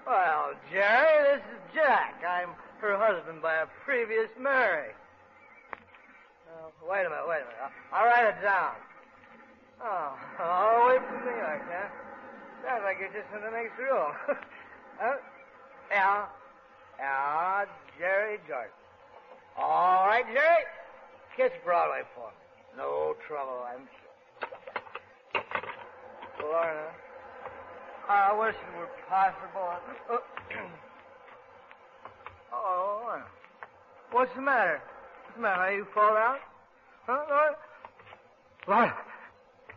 Well, Jerry, this is Jack. I'm her husband by a previous marriage. Wait a minute. I'll write it down. Oh, all the way from New York, huh? Sounds like you're just in the next room. Yeah, Jerry Jordan. All right, Jerry. Kiss Broadway for me. No trouble, I'm sure. Lorna, I wish it were possible. Lorna. What's the matter? You fall out? Huh, Lorna? Lorna.